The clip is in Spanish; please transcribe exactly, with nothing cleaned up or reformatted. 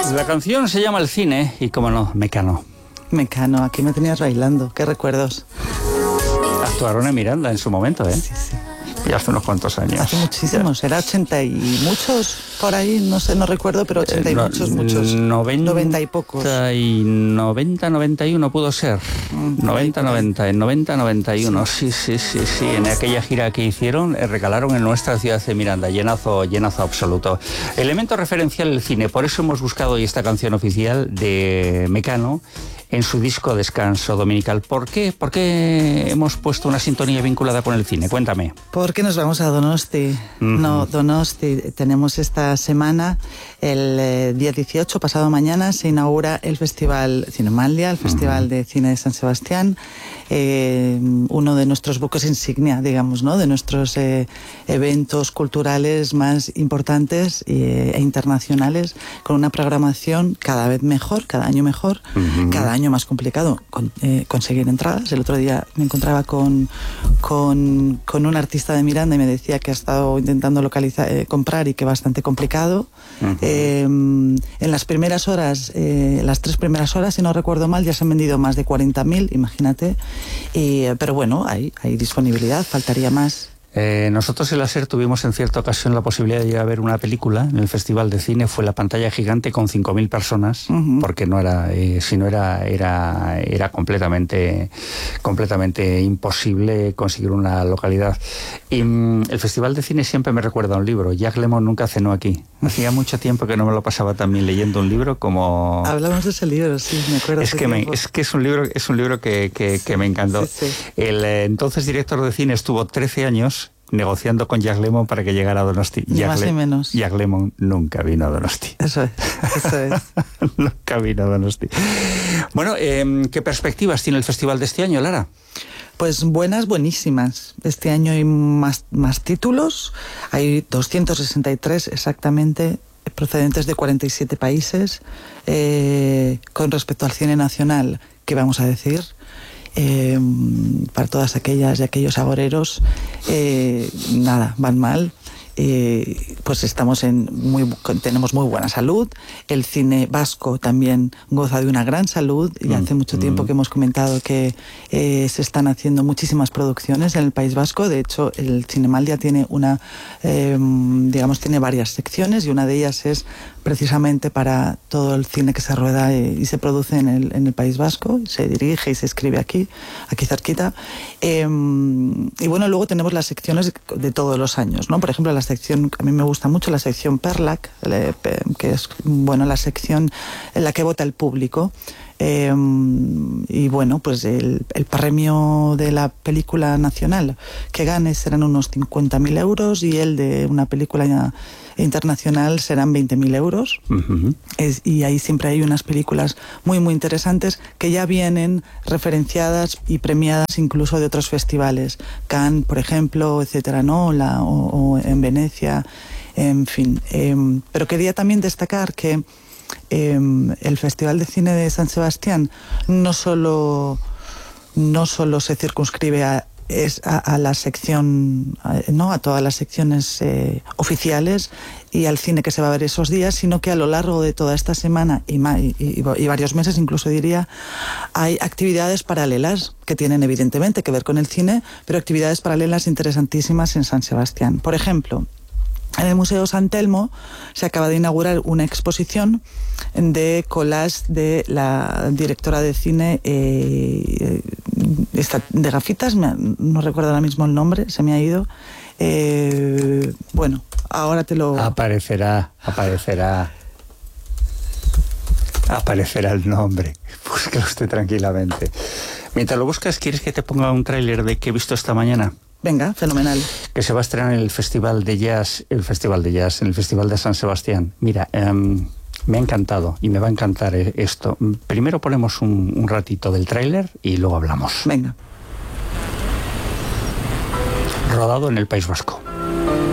La canción se llama El Cine y, como no, Mecano. Mecano, aquí me tenías bailando. Qué recuerdos. Actuaron en Miranda en su momento, ¿eh? Sí, sí. Y hace unos cuantos años. Hace muchísimos, era ochenta y muchos por ahí, no sé, no recuerdo, pero ochenta y Eh, no, muchos, muchos. noventa, noventa y pocos. Y noventa, noventa y uno pudo ser. Mm, noventa, noventa, en noventa, noventa y uno. Sí, sí, sí, sí. En aquella gira que hicieron, eh, regalaron en nuestra ciudad de Miranda. Llenazo, llenazo absoluto. Elemento referencial del cine. Por eso hemos buscado hoy esta canción oficial de Mecano en su disco Descanso Dominical. ¿Por qué? ¿Por qué hemos puesto una sintonía vinculada con el cine? Cuéntame. Porque nos vamos a Donosti. Uh-huh. No, Donosti. Tenemos esta semana, el eh, día dieciocho, pasado mañana, se inaugura el Festival Cinemandia, el Festival uh-huh. de Cine de San Sebastián, eh, uno de nuestros buques insignia, digamos, ¿no? De nuestros eh, eventos culturales más importantes eh, e internacionales, con una programación cada vez mejor, cada año mejor, uh-huh. cada año más complicado con, eh, conseguir entradas. El otro día me encontraba con, con, con un artista de Miranda y me decía que ha estado intentando localizar, eh, comprar y que bastante complicado. Uh-huh. eh, en las primeras horas, eh, las tres primeras horas, si no recuerdo mal, ya se han vendido más de cuarenta mil, imagínate. Y, pero bueno, hay, hay disponibilidad, faltaría más. Eh, nosotros en la SER tuvimos en cierta ocasión la posibilidad de ir a ver una película en el Festival de Cine. Fue la pantalla gigante con cinco mil personas, uh-huh. porque no era, eh, si no era, era, era completamente, completamente imposible conseguir una localidad. Y mm, el Festival de Cine siempre me recuerda a un libro. Jacques Lemond nunca cenó aquí. Hacía mucho tiempo que no me lo pasaba tan bien leyendo un libro como... Hablamos de ese libro, sí, me acuerdo. Es que, me, es que es un libro, es un libro que, que, que me encantó. Sí, sí. El eh, entonces director de cine estuvo trece años negociando con Jacques Lemond para que llegara a Donosti. Ni más ni menos. Jacques Lemond nunca vino a Donosti. Eso es, eso es. Nunca vino a Donosti. Bueno, eh, ¿qué perspectivas tiene el festival de este año, Lara? Pues buenas, buenísimas. Este año hay más, más títulos. Hay doscientos sesenta y tres exactamente, procedentes de cuarenta y siete países. Eh, con respecto al cine nacional, ¿qué vamos a decir? Eh, para todas aquellas y aquellos agoreros, eh, nada, van mal. Eh, pues estamos en muy, tenemos muy buena salud. El cine vasco también goza de una gran salud y mm, hace mucho mm. tiempo que hemos comentado que eh, se están haciendo muchísimas producciones en el País Vasco. De hecho, el Cinemandia tiene una, eh, digamos, tiene varias secciones y una de ellas es precisamente para todo el cine que se rueda y se produce en el, en el País Vasco, se dirige y se escribe aquí, aquí cerquita. Eh, y bueno, luego tenemos las secciones de todos los años, ¿no? Por ejemplo, la sección, a mí me gusta mucho la sección Perlac, que es, bueno, la sección en la que vota el público. Eh, y bueno, pues el, el premio de la película nacional que gane serán unos cincuenta mil euros y el de una película ya internacional serán veinte mil euros. Uh-huh. Es, y ahí siempre hay unas películas muy muy interesantes que ya vienen referenciadas y premiadas incluso de otros festivales, Cannes, por ejemplo, etcétera, ¿no? La, o, o en Venecia, en fin. Eh, pero quería también destacar que Eh, el Festival de Cine de San Sebastián no solo, no solo se circunscribe a, es a, a la sección, a, no a todas las secciones eh, oficiales y al cine que se va a ver esos días, sino que a lo largo de toda esta semana y, y, y, y varios meses, incluso diría, hay actividades paralelas que tienen evidentemente que ver con el cine, pero actividades paralelas interesantísimas en San Sebastián. Por ejemplo, en el Museo San Telmo se acaba de inaugurar una exposición de collage de la directora de cine eh, esta, de gafitas, me, no recuerdo ahora mismo el nombre, se me ha ido. Eh, bueno, ahora te lo... Aparecerá, aparecerá. Aparecerá el nombre. Búscalo usted tranquilamente. Mientras lo buscas, ¿quieres que te ponga un tráiler de que he visto esta mañana? Venga, fenomenal. Que se va a estrenar en el Festival de Jazz, el Festival de Jazz, en el Festival de San Sebastián. Mira, um, me ha encantado y me va a encantar esto. Primero ponemos un, un ratito del tráiler y luego hablamos. Venga. Rodado en el País Vasco.